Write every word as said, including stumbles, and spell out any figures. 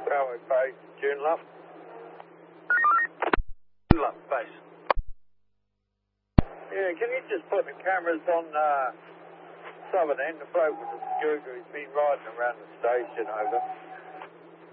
Railway Base, Joondalup. Joondalup Base. Yeah, can you just put the cameras on uh, southern end? The bloke with the scooter, he's been riding around the station over.